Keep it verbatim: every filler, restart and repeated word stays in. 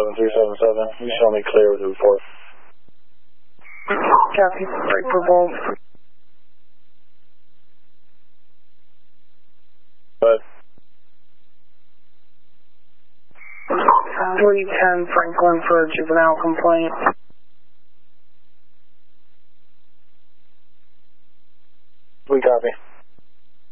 seven three seven seven. You show me clear with the report. Copy. Break for Volt. But three ten Franklin for a juvenile complaint.